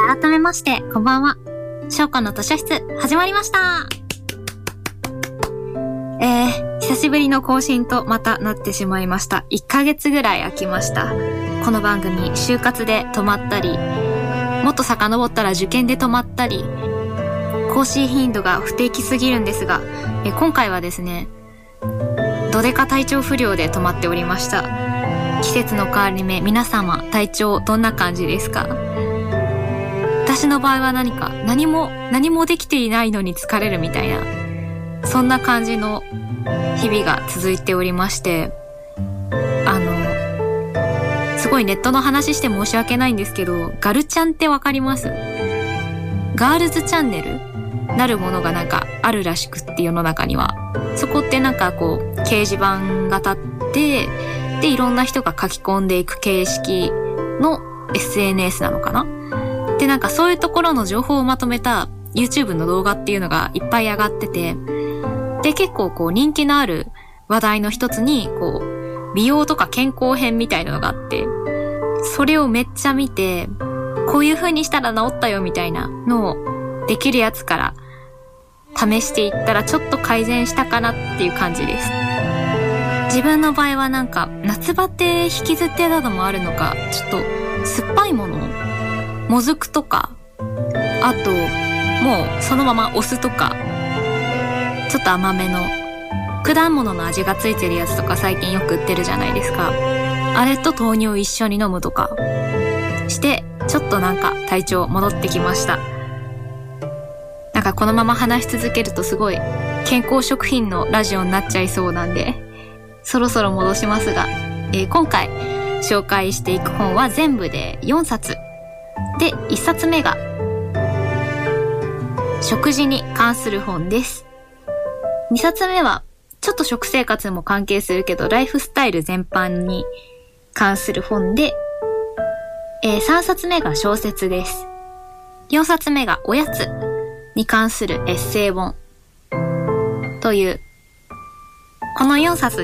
改めましてこんばんは。翔子の図書室始まりました。久しぶりの更新とまたなってしまいました。1ヶ月ぐらい空きました。この番組就活で止まったり、もっと遡ったら受験で止まったり、更新頻度が不定期すぎるんですが、今回はですね、どでか体調不良で止まっておりました。季節の変わり目、皆様体調どんな感じですか？私の場合は何もできていないのに疲れるみたいな、そんな感じの日々が続いておりまして、すごいネットの話して申し訳ないんですけど、ガルちゃんってわかります？ガールズチャンネルなるものがなんかあるらしくって、世の中には。そこってなんかこう、掲示板が立って、で、いろんな人が書き込んでいく形式の SNS なのかな？で、なんかそういうところの情報をまとめた YouTube の動画っていうのがいっぱい上がってて、で、結構こう人気のある話題の一つに、こう、美容とか健康編みたいなのがあって、それをめっちゃ見て、こういう風にしたら治ったよみたいなのをできるやつから試していったらちょっと改善したかなっていう感じです。自分の場合はなんか夏バテ引きずってたのもあるのか、ちょっと酸っぱいもの、もずくとか、あともうそのままお酢とか、ちょっと甘めの果物の味がついてるやつとか最近よく売ってるじゃないですか。あれと豆乳を一緒に飲むとかしてちょっとなんか体調戻ってきました。なんかこのまま話し続けるとすごい健康食品のラジオになっちゃいそうなんで、そろそろ戻しますが、今回紹介していく本は全部で4冊で、1冊目が食事に関する本です。2冊目はちょっと食生活も関係するけどライフスタイル全般に関する本で、3冊目が小説です。4冊目がおやつに関するエッセイ本という、この4冊